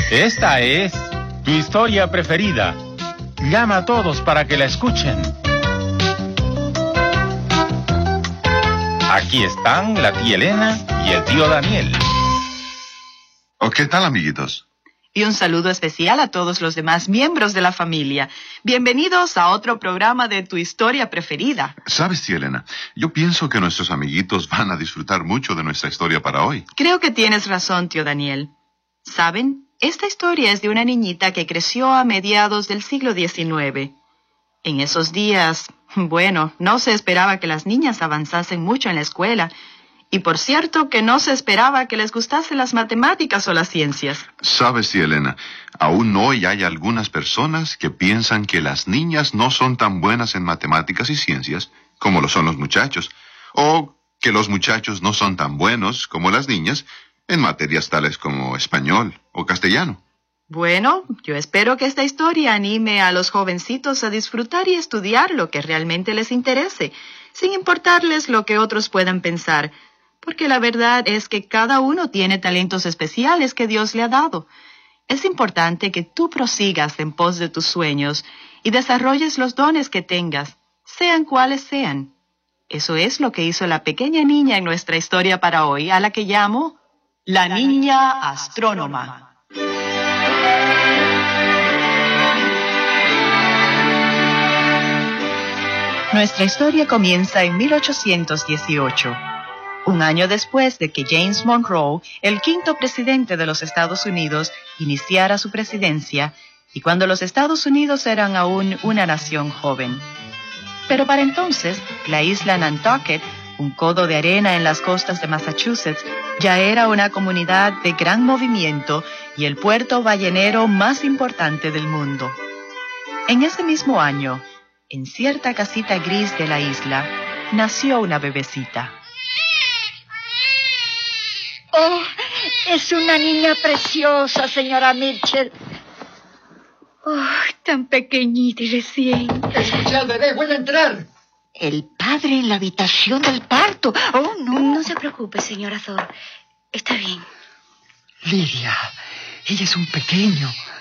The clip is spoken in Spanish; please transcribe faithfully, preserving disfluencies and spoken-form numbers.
Esta es tu historia preferida. Llama a todos para que la escuchen. Aquí están la tía Elena y el tío Daniel. ¿O qué tal, amiguitos? Y un saludo especial a todos los demás miembros de la familia. Bienvenidos a otro programa de Tu Historia Preferida. ¿Sabes, tía Elena? Yo pienso que nuestros amiguitos van a disfrutar mucho de nuestra historia para hoy. Creo que tienes razón, tío Daniel. ¿Saben? Esta historia es de una niñita que creció a mediados del siglo diecinueve. En esos días, bueno, no se esperaba que las niñas avanzasen mucho en la escuela. Y por cierto, que no se esperaba que les gustasen las matemáticas o las ciencias. Sabes, tía Elena, aún hoy hay algunas personas que piensan que las niñas no son tan buenas en matemáticas y ciencias como lo son los muchachos, o que los muchachos no son tan buenos como las niñas en materias tales como español o castellano. Bueno, yo espero que esta historia anime a los jovencitos a disfrutar y estudiar lo que realmente les interese, sin importarles lo que otros puedan pensar. Porque la verdad es que cada uno tiene talentos especiales que Dios le ha dado. Es importante que tú prosigas en pos de tus sueños y desarrolles los dones que tengas, sean cuales sean. Eso es lo que hizo la pequeña niña en nuestra historia para hoy, a la que llamo la niña astrónoma. Nuestra historia comienza en mil ochocientos dieciocho. Un año después de que James Monroe, el quinto presidente de los Estados Unidos, iniciara su presidencia, y cuando los Estados Unidos eran aún una nación joven. Pero para entonces, la isla Nantucket, un codo de arena en las costas de Massachusetts, ya era una comunidad de gran movimiento y el puerto ballenero más importante del mundo. En ese mismo año, en cierta casita gris de la isla, nació una bebecita. Oh, es una niña preciosa, señora Mitchell. Oh, tan pequeñita y recién. Escucha al bebé, vuelve a entrar. El padre en la habitación del parto. Oh, no. No se preocupe, señora Thor. Está bien. Lidia, ella es un pequeño.